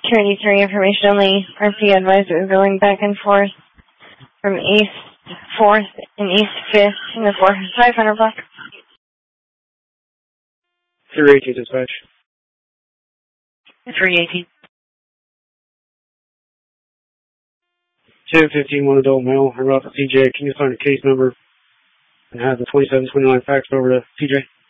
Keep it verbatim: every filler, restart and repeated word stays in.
Trinity three information only. R P advisor going back and forth from East fourth and East fifth in the four five hundred block. three eighteen dispatch. three eighteen. ten fifteen, one adult male. I'm about to T J. Can you find a case number and have the twenty-seven twenty-nine faxed over to T J?